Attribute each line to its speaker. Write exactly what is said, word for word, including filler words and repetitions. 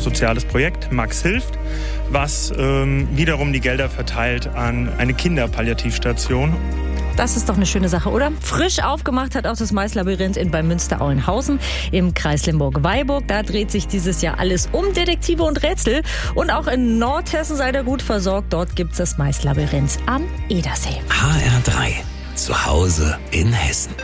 Speaker 1: soziales Projekt, Max hilft, was ähm, wiederum die Gelder verteilt an eine Kinderpalliativstation.
Speaker 2: Das ist doch eine schöne Sache, oder? Frisch aufgemacht hat auch das Maislabyrinth in bei Münster-Auenhausen im Kreis Limburg-Weilburg. Da dreht sich dieses Jahr alles um Detektive und Rätsel. Und auch in Nordhessen seid ihr gut versorgt. Dort gibt es das Maislabyrinth am Edersee.
Speaker 3: H R drei. Zu Hause in Hessen.